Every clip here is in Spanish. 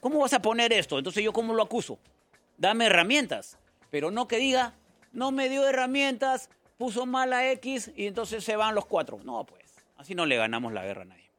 ¿cómo vas a poner esto? Entonces, ¿yo cómo lo acuso? Dame herramientas. Pero no que diga, no me dio herramientas, puso mal a X y entonces se van los 4. No, pues, así no le ganamos la guerra a nadie.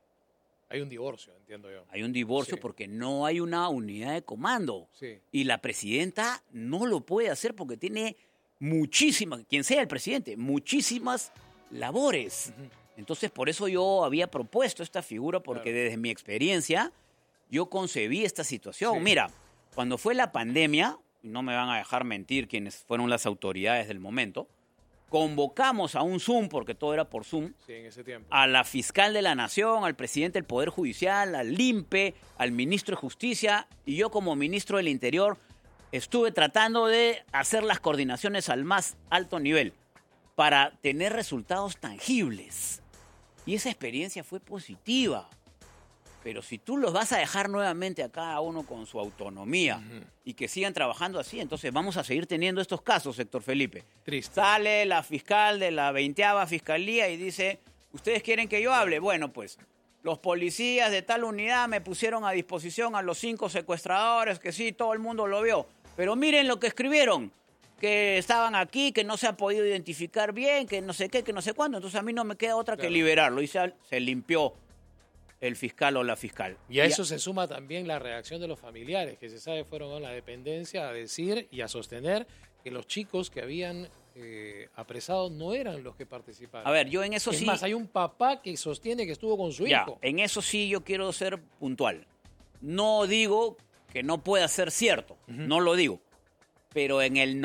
Hay un divorcio, entiendo yo. Hay un divorcio porque no hay una unidad de comando. Sí. Y la presidenta no lo puede hacer porque tiene muchísimas, quien sea el presidente, muchísimas labores. Entonces, por eso yo había propuesto esta figura, porque desde mi experiencia yo concebí esta situación. Sí. Mira, cuando fue la pandemia, no me van a dejar mentir quienes fueron las autoridades del momento, convocamos a un Zoom, porque todo era por Zoom, Sí, en ese tiempo. a la fiscal de la Nación, al presidente del Poder Judicial, al INPE, al ministro de Justicia, y yo como ministro del Interior estuve tratando de hacer las coordinaciones al más alto nivel para tener resultados tangibles. Y esa experiencia fue positiva. Pero si tú los vas a dejar nuevamente a cada uno con su autonomía y que sigan trabajando así, entonces vamos a seguir teniendo estos casos, Héctor Felipe. Triste. Sale la fiscal de la 20ª Fiscalía y dice, ¿ustedes quieren que yo hable? Bueno, pues los policías de tal unidad me pusieron a disposición a los 5 secuestradores, que sí, todo el mundo lo vio. Pero miren lo que escribieron, que estaban aquí, que no se ha podido identificar bien, que no sé qué, que no sé cuándo. Entonces a mí no me queda otra que liberarlo. Y se limpió el fiscal o la fiscal. Y a eso se suma también la reacción de los familiares, que se sabe fueron a la dependencia a decir y a sostener que los chicos que habían apresado no eran los que participaron. A ver, yo en eso es sí... más, hay un papá que sostiene que estuvo con su hijo. En eso sí yo quiero ser puntual. No digo que no pueda ser cierto, no lo digo. Pero en el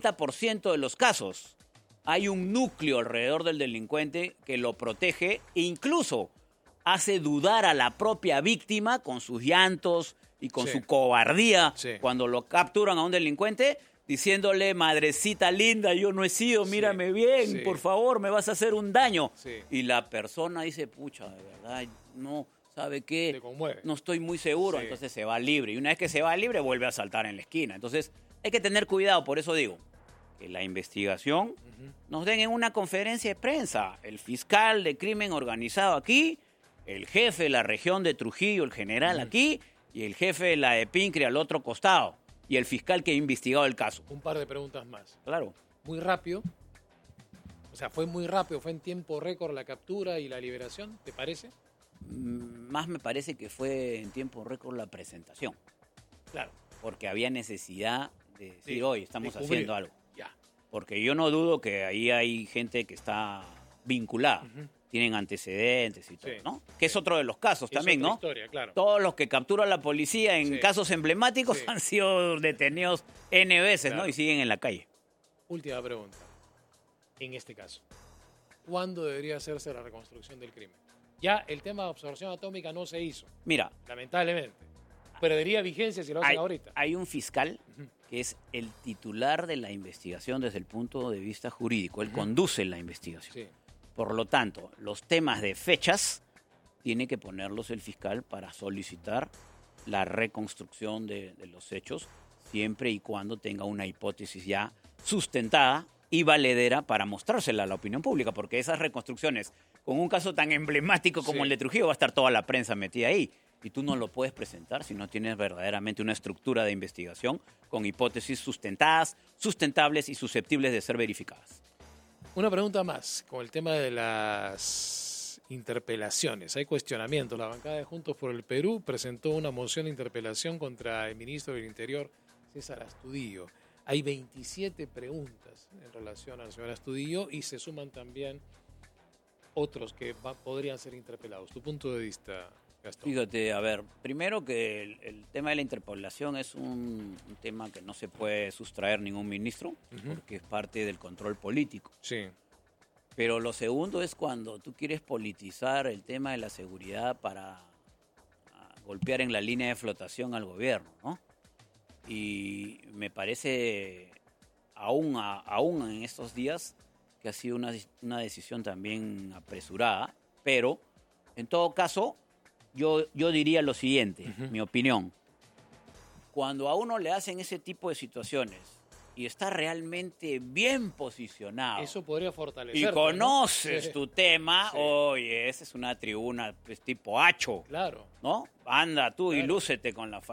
90% de los casos hay un núcleo alrededor del delincuente que lo protege e incluso hace dudar a la propia víctima con sus llantos y con su cobardía cuando lo capturan a un delincuente, diciéndole, madrecita linda, yo no he sido, mírame bien, por favor, me vas a hacer un daño. Y la persona dice, pucha, de verdad, no, ¿sabe qué? No estoy muy seguro, entonces se va libre. Y una vez que se va libre, vuelve a saltar en la esquina. Entonces, hay que tener cuidado, por eso digo, que la investigación nos den en una conferencia de prensa. El fiscal de crimen organizado aquí, el jefe de la región de Trujillo, el general aquí, y el jefe de la de Pincre al otro costado, y el fiscal que ha investigado el caso. Un par de preguntas más. Claro. Muy rápido. O sea, fue muy rápido, fue en tiempo récord la captura y la liberación, ¿te parece? Más me parece que fue en tiempo récord la presentación. Claro. Porque había necesidad de decir, hoy estamos haciendo algo. Ya. Porque yo no dudo que ahí hay gente que está vinculada. Tienen antecedentes y todo, ¿no? Que es otro de los casos también, ¿no? Historia, claro. Todos los que captura la policía en casos emblemáticos han sido detenidos N veces, ¿no? Y siguen en la calle. Última pregunta. En este caso, ¿cuándo debería hacerse la reconstrucción del crimen? Ya el tema de absorción atómica no se hizo. Mira. Lamentablemente. Perdería vigencia si lo hacen ahorita. Hay un fiscal que es el titular de la investigación desde el punto de vista jurídico. Él conduce la investigación. Sí. Por lo tanto, los temas de fechas tiene que ponerlos el fiscal para solicitar la reconstrucción de los hechos, siempre y cuando tenga una hipótesis ya sustentada y valedera para mostrársela a la opinión pública, porque esas reconstrucciones, con un caso tan emblemático como el de Trujillo, va a estar toda la prensa metida ahí. Y tú no lo puedes presentar si no tienes verdaderamente una estructura de investigación con hipótesis sustentadas, sustentables y susceptibles de ser verificadas. Una pregunta más, con el tema de las interpelaciones. Hay cuestionamiento. La bancada de Juntos por el Perú presentó una moción de interpelación contra el ministro del Interior, César Astudillo. Hay 27 preguntas en relación al señor Astudillo y se suman también otros que podrían ser interpelados. ¿Tu punto de vista, Gastón? Fíjate, a ver, primero que el tema de la interpelación es un tema que no se puede sustraer ningún ministro, porque es parte del control político. Sí. Pero lo segundo es cuando tú quieres politizar el tema de la seguridad para golpear en la línea de flotación al gobierno, ¿no? Y me parece, aún en estos días, que ha sido una decisión también apresurada, pero en todo caso, yo diría lo siguiente, mi opinión. Cuando a uno le hacen ese tipo de situaciones y está realmente bien posicionado, eso podría fortalecer. y conoces tu tema, oye, esa es una tribuna pues, tipo hacho. Claro. ¿No? Anda tú y lúcete con la